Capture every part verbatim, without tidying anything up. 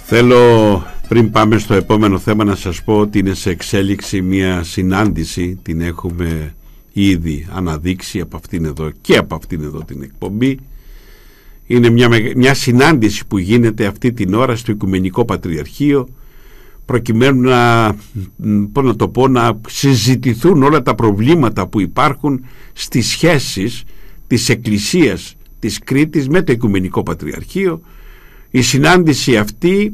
Θέλω πριν πάμε στο επόμενο θέμα να σας πω ότι είναι σε εξέλιξη μια συνάντηση, την έχουμε ήδη αναδείξει από αυτήν εδώ και από αυτήν εδώ την εκπομπή. Είναι μια, μια συνάντηση που γίνεται αυτή την ώρα στο Οικουμενικό Πατριαρχείο, προκειμένου να, πώς να το πω, να συζητηθούν όλα τα προβλήματα που υπάρχουν στις σχέσεις της Εκκλησίας της Κρήτης με το Οικουμενικό Πατριαρχείο. Η συνάντηση αυτή,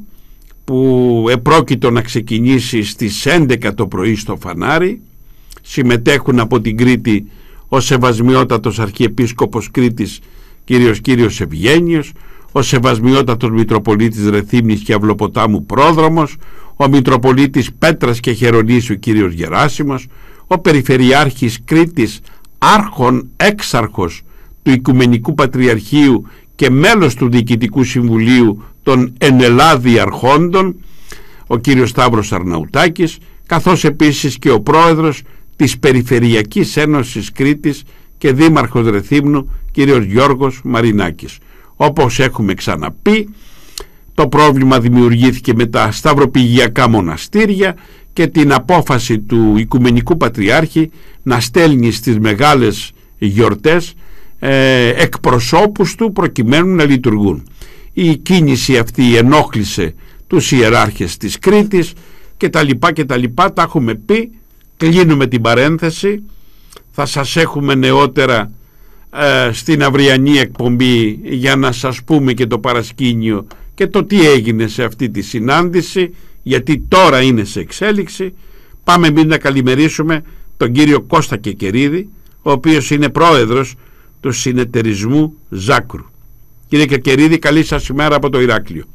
που επρόκειτο να ξεκινήσει στις έντεκα το πρωί στο Φανάρι, συμμετέχουν από την Κρήτη ο Σεβασμιότατος Αρχιεπίσκοπος Κρήτης κύριος Κύριος Ευγένιος, ο Σεβασμιότατος Μητροπολίτης Ρεθύμνης και Αυλοποτάμου Πρόδρομος, ο Μητροπολίτης Πέτρας και Χερονήσου κύριος Γεράσιμος, ο Περιφερειάρχης Κρήτης, άρχον έξαρχος του Οικουμενικού Πατριαρχείου και μέλος του Διοικητικού Συμβουλίου των Ενελλάδη Αρχόντων, ο κύριος Σταύρος Αρναουτάκης, καθώς επίσης και ο πρόεδρος της Περιφερειακής Ένωσης Κρήτης και δήμαρχος Ρεθύμνου κύριος Γιώργος Μαρινάκης. Όπως έχουμε ξαναπεί, το πρόβλημα δημιουργήθηκε με τα σταυροπηγιακά μοναστήρια και την απόφαση του Οικουμενικού Πατριάρχη να στέλνει στις μεγάλες γιορτές ε, εκπροσώπους του προκειμένου να λειτουργούν. Η κίνηση αυτή ενόχλησε τους ιεράρχες της Κρήτης και τα λοιπά και τα λοιπά, τα έχουμε πει. Κλείνουμε την παρένθεση, θα σας έχουμε νεότερα ε, στην αυριανή εκπομπή για να σας πούμε και το παρασκήνιο και το τι έγινε σε αυτή τη συνάντηση, γιατί τώρα είναι σε εξέλιξη. Πάμε εμείς να καλημερίσουμε τον κύριο Κώστα Κεκερίδη, ο οποίος είναι πρόεδρος του συνεταιρισμού Ζάκρου. Κύριε Κεκερίδη, καλή σας ημέρα από το Ηράκλειο.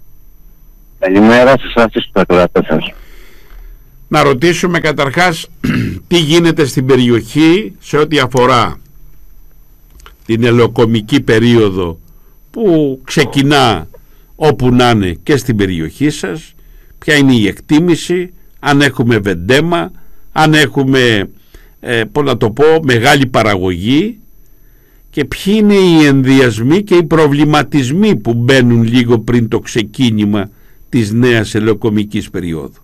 Καλημέρα σε εσάς και στους ακροατές σας. Να ρωτήσουμε καταρχάς τι γίνεται στην περιοχή σε ό,τι αφορά την ελαιοκομική περίοδο που ξεκινά όπου να είναι και στην περιοχή σας. Ποια είναι η εκτίμηση, αν έχουμε βεντέμα, αν έχουμε ε, πώς να το πω, μεγάλη παραγωγή, και ποιοι είναι οι ενδιασμοί και οι προβληματισμοί που μπαίνουν λίγο πριν το ξεκίνημα της νέας ελαιοκομικής περίοδου.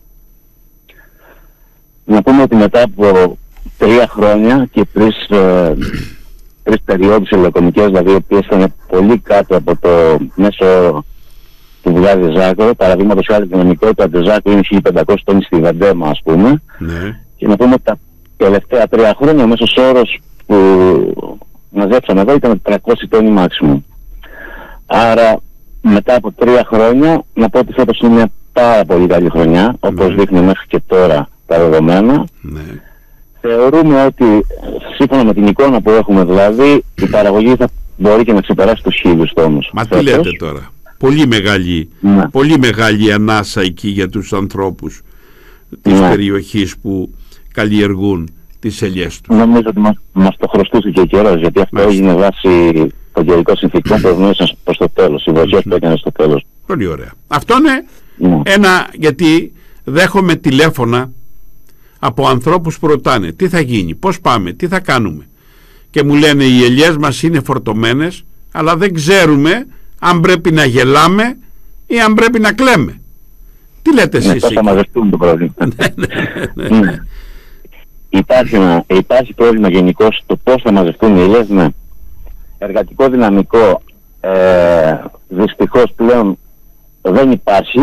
Να πούμε ότι μετά από τρία χρόνια και τρεις, ε, τρεις περιόδους ελαιοκομικές, δηλαδή οι οποίες ήταν πολύ κάτω από το μέσο που βγάζει Ζάκρο, παραδείγματος χάρη την δυναμικότητα του Ζάκρου είναι χίλια πεντακόσιοι τόνοι στη Βεντέμα, ας πούμε, ναι. Και να πούμε ότι τα τελευταία τρία χρόνια ο μέσος όρος που μαζέψαμε εδώ ήταν τριακόσιοι τόνοι μάξιμου. Άρα μετά από τρία χρόνια να πω ότι φέτος είναι μια πάρα πολύ καλή χρονιά, όπως ναι. δείχνει μέχρι και τώρα τα δεδομένα. Ναι. Θεωρούμε ότι σύμφωνα με την εικόνα που έχουμε, δηλαδή η παραγωγή θα μπορεί και να ξεπεράσει τους χίλιους τόνους. Μα τι λέτε τώρα, πολύ μεγάλη, ναι. πολύ μεγάλη ανάσα εκεί για τους ανθρώπους της ναι. περιοχής που καλλιεργούν τις ελιές του. Νομίζω ότι μας, μας το χρωστούσε και ο καιρός, γιατί αυτό Μάλιστα. έγινε βάσει των καιρικών συνθηκών που ευνοήσαν προς το τέλος, οι βοηθές που έκανε στο τέλος. Πολύ ωραία. Αυτό είναι ναι. ένα, γιατί δέχομαι τηλέφωνα από ανθρώπους που ρωτάνε τι θα γίνει, πώς πάμε, τι θα κάνουμε, και μου λένε οι ελιές μας είναι φορτωμένες, αλλά δεν ξέρουμε αν πρέπει να γελάμε ή αν πρέπει να κλαίμε. Τι λέτε εσείς? Ναι, πώς θα μαζευτούν το πρόβλημα. ναι, ναι, ναι, ναι. Υπάρχει, ένα, υπάρχει πρόβλημα γενικώς στο πώς θα μαζευτούν οι ελιές, ναι. Εργατικό δυναμικό ε, δυστυχώς πλέον δεν υπάρχει.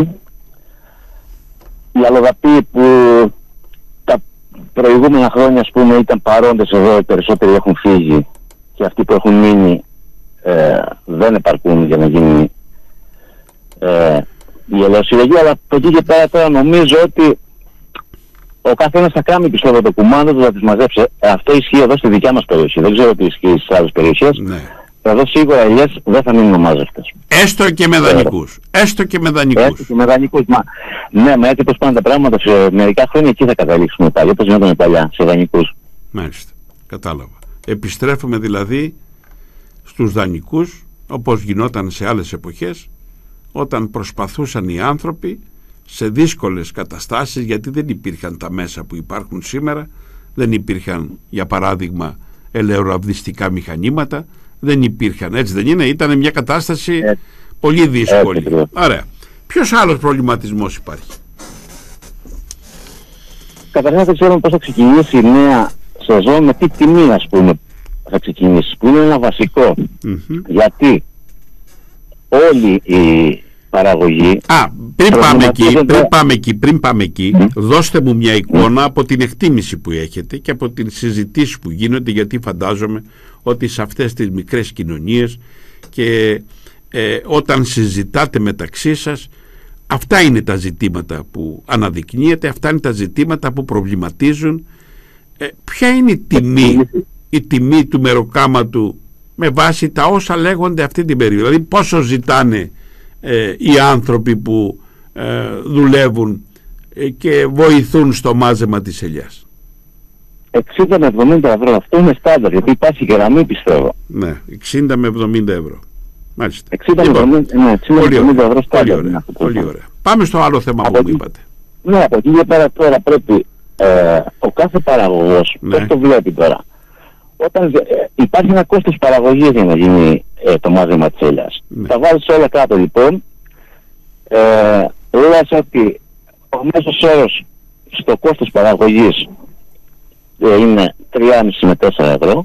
Οι αλλοδαποί που τα προηγούμενα χρόνια, ας πούμε, ήταν παρόντες εδώ, οι περισσότεροι έχουν φύγει και αυτοί που έχουν μείνει ε, δεν επαρκούν για να γίνει ε, η ελαιοσυλλογή, αλλά από εκεί και πέρα τώρα νομίζω ότι ο καθένας θα κάνει, πιστεύω, το κουμάντο του να τις μαζέψει. Αυτό ισχύει εδώ στη δικιά μας περιοχή. Δεν ξέρω τι ισχύει στις άλλες περιοχές. Ναι. Εδώ σίγουρα οι ελιές δεν θα μείνουν αμάζευτες. Έστω και με δανεικούς. Έστω και με δανεικούς. Έστω και με δανεικούς. Μα, ναι, μα έτσι πως πάνε τα πράγματα σε μερικά χρόνια εκεί θα καταλήξουμε πάλι, όπως γινόταν παλιά, σε δανεικούς. Μάλιστα. Κατάλαβα. Επιστρέφουμε δηλαδή στους δανεικούς, όπως γινόταν σε άλλες εποχές, όταν προσπαθούσαν οι άνθρωποι σε δύσκολες καταστάσεις, γιατί δεν υπήρχαν τα μέσα που υπάρχουν σήμερα, δεν υπήρχαν για παράδειγμα ελαιοραβδιστικά μηχανήματα, δεν υπήρχαν, έτσι δεν είναι, ήταν μια κατάσταση έτσι, πολύ δύσκολη. Έτσι, Ωραία. Ποιος άλλος προβληματισμός υπάρχει? Καταρχάς δεν ξέρουμε πώς θα ξεκινήσει η νέα σεζόν, με τι τιμή ας πούμε θα ξεκινήσει, που είναι ένα βασικό. Mm-hmm. Γιατί όλοι οι παραγωγοί... Α, πριν πάμε εκεί, πριν πάμε εκεί, πριν πάμε εκεί, mm. δώστε μου μια εικόνα mm. από την εκτίμηση που έχετε και από την συζητήση που γίνονται, γιατί φαντάζομαι ότι σε αυτές τις μικρές κοινωνίες και ε, όταν συζητάτε μεταξύ σας, αυτά είναι τα ζητήματα που αναδεικνύεται, αυτά είναι τα ζητήματα που προβληματίζουν. Ε, ποια είναι η τιμή, η τιμή του μεροκάματου με βάση τα όσα λέγονται αυτή την περίοδο? Δηλαδή πόσο ζητάνε ε, οι άνθρωποι που ε, δουλεύουν ε, και βοηθούν στο μάζεμα της ελιάς? εξήντα με εβδομήντα ευρώ, αυτό είναι στάνταρ, γιατί υπάρχει γραμμή πιστεύω. Ναι, εξήντα με εβδομήντα ευρώ. Μάλιστα. εξήντα με εβδομήντα ευρώ στάνταρ. Πολύ, πολύ ωραία. Πάμε στο άλλο θέμα από που μου είπατε. Ναι, από εκεί και πέρα τώρα πρέπει ε, ο κάθε παραγωγός, ναι. πώς το βλέπει τώρα? Όταν ε, υπάρχει ένα κόστος παραγωγής για να γίνει ε, το μάζεμα της ελιάς. Ναι. Θα βάλεις όλα κάτω λοιπόν. Ε, λες ότι ο μέσος όρος στο κόστος παραγωγής ε, είναι τρία κόμμα πέντε με τέσσερα ευρώ.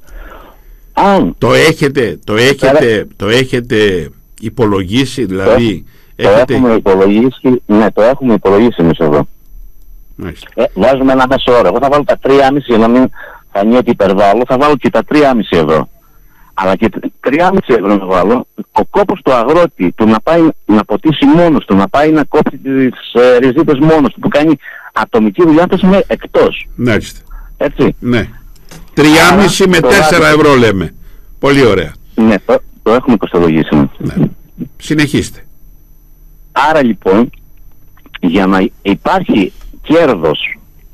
Αν το έχετε, το έχετε, το έχετε υπολογίσει, δηλαδή το έχετε... έχουμε υπολογίσει, ναι, το έχουμε υπολογίσει εμείς εδώ. Ε, βάζουμε ένα μέσο όρο. Εγώ θα βάλω τα τρία κόμμα πέντε για να μην φανεί ότι υπερβάλλω, θα βάλω και τα τρία κόμμα πέντε ευρώ. Αλλά και τρία κόμμα πέντε ευρώ να βάλω, ο κόπος του αγρότη, του να πάει να ποτίσει μόνος του, να πάει να κόψει τις ε, ριζίτες μόνος του, που κάνει ατομική δουλειά, θα είναι εκτός. Ναι, έτσι. Ναι. τρία κόμμα πέντε με τέσσερα ευρώ λέμε. Πολύ ωραία. Ναι, το, το έχουμε κοστολογήσει. Ναι. Συνεχίστε. Άρα λοιπόν, για να υπάρχει κέρδος